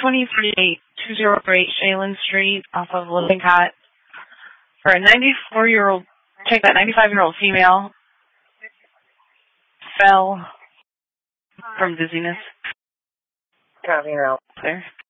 2048, 2048 Shaylin Street off of Lippincott for a 95-year-old female fell from dizziness. Copy now. There.